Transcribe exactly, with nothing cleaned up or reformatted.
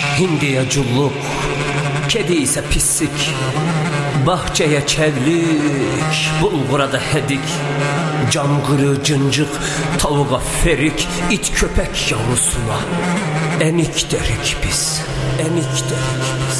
hindiye culluk, kedi ise pislik. Bahçeye çevlik, bulgura da hedik. Cam kırığı cıncık, tavuğa ferik, it köpek yavrusuna enik derik biz, enik derik biz.